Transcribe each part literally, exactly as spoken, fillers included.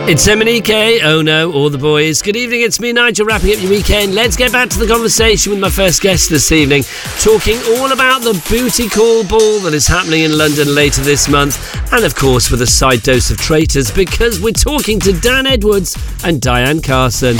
It's Emanike, oh no, all the boys. Good evening, it's me, Nigel, wrapping up your weekend. Let's get back to the conversation with my first guest this evening, talking all about the Booty Call Ball that is happening in London later this month, and of course with a side dose of traitors, because we're talking to Dan Edwards and Diane Carson.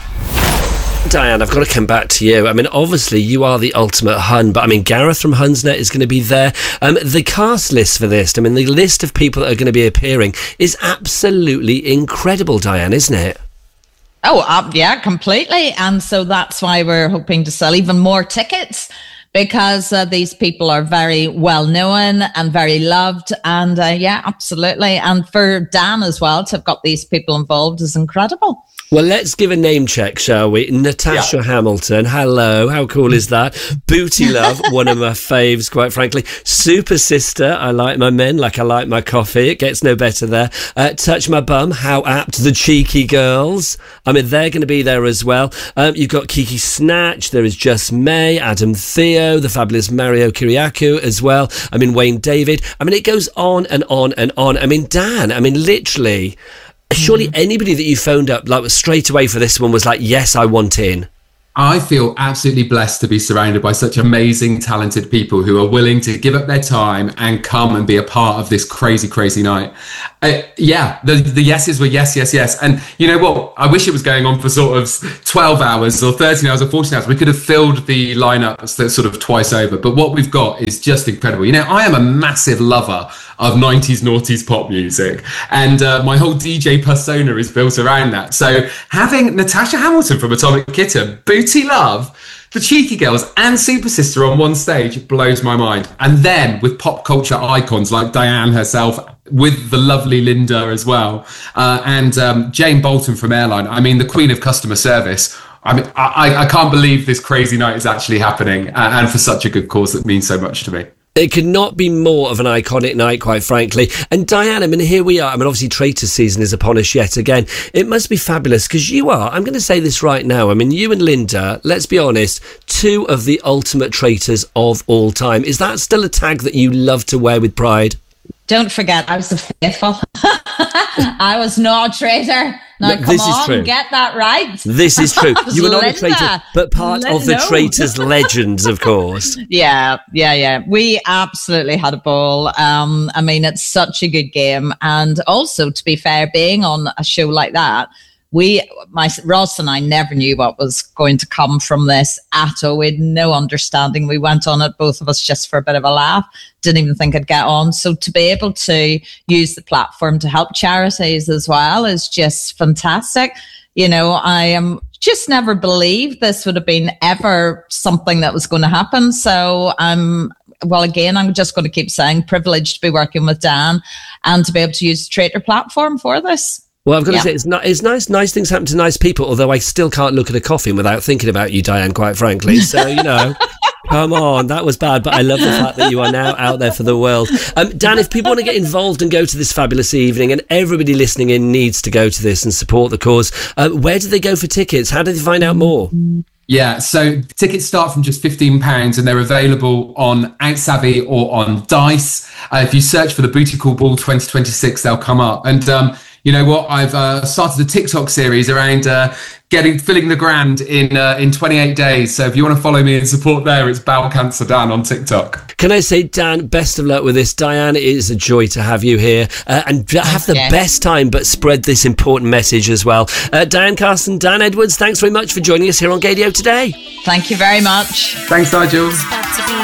Diane, I've got to come back to you. I mean, obviously, you are the ultimate Hun, but I mean, Gareth from Hunsnet is going to be there. Um, the cast list for this, I mean, the list of people that are going to be appearing is absolutely incredible, Diane, isn't it? Oh, uh, yeah, completely. And so that's why we're hoping to sell even more tickets, because uh, these people are very well known and very loved. And uh, yeah, absolutely. And for Dan as well, to have got these people involved is incredible. Well, let's give a name check, shall we? Natasha yeah. Hamilton. Hello. How cool is that? Booty Love, one of my faves, quite frankly. Super Sister. I like my men like I like my coffee. It gets no better there. Uh, Touch My Bum. How apt. The Cheeky Girls. I mean, they're going to be there as well. Um, you've got Kiki Snatch. There is Just May, Adam Theo, the fabulous Mario Kiriakou as well. I mean, Wayne David. I mean, it goes on and on and on. I mean, Dan, I mean, literally... Surely anybody that you phoned up like straight away for this one was like, yes, I want in. I feel absolutely blessed to be surrounded by such amazing, talented people who are willing to give up their time and come and be a part of this crazy, crazy night. Uh, yeah, the, the yeses were yes, yes, yes. And you know what? I wish it was going on for sort of twelve hours or thirteen hours or fourteen hours. We could have filled the lineups sort of twice over. But what we've got is just incredible. You know, I am a massive lover of nineties noughties pop music. And uh, my whole D J persona is built around that. So having Natasha Hamilton from Atomic Kitten, Booty Love, the Cheeky Girls and Super Sister on one stage blows my mind. And then with pop culture icons like Diane herself, with the lovely Linda as well, uh, and um, Jane Bolton from Airline. I mean, the queen of customer service. I mean, I, I can't believe this crazy night is actually happening, uh, and for such a good cause that means so much to me. It could not be more of an iconic night, quite frankly. And Diane, I mean, here we are. I mean, obviously, Traitor season is upon us yet again. It must be fabulous because you are, I'm going to say this right now. I mean, you and Linda, let's be honest, two of the ultimate traitors of all time. Is that still a tag that you love to wear with pride? Don't forget, I was the faithful. I was not a traitor. Now, no, come this on, is true. Get that right. This is true. You were not Linda. a traitor, but part Linda, of the no. traitors' legends, of course. Yeah, yeah, yeah. We absolutely had a ball. Um, I mean, it's such a good game. And also, to be fair, being on a show like that, we, my Ross and I never knew what was going to come from this at all. We had no understanding. We went on it, both of us, just for a bit of a laugh. Didn't even think I'd get on. So to be able to use the platform to help charities as well is just fantastic. You know, I am just never believed this would have been ever something that was going to happen. So I'm, well, again, I'm just going to keep saying privileged to be working with Dan and to be able to use the Traitor platform for this. Well, I've got yeah. to say, it's, not, it's nice nice things happen to nice people, although I still can't look at a coffin without thinking about you, Diane, quite frankly. So, you know, come on, that was bad, but I love the fact that you are now out there for the world. Um, Dan, if people want to get involved and go to this fabulous evening, and everybody listening in needs to go to this and support the cause, uh, where do they go for tickets? How do they find out more? Yeah, so tickets start from just fifteen pounds and they're available on Outsavvy or on Dice. Uh, if you search for the Booty Call Ball twenty twenty-six, they'll come up. And um, you know what? I've uh, started a TikTok series around uh, getting filling the grand in uh, in twenty-eight days. So if you want to follow me and support there, it's Bowel Cancer Dan on TikTok. Can I say, Dan, best of luck with this. Diane, it is a joy to have you here uh, and have the yeah. best time, but spread this important message as well. Uh, Diane Carson, Dan Edwards, thanks very much for joining us here on Gaydio today. Thank you very much. Thanks, Nigel.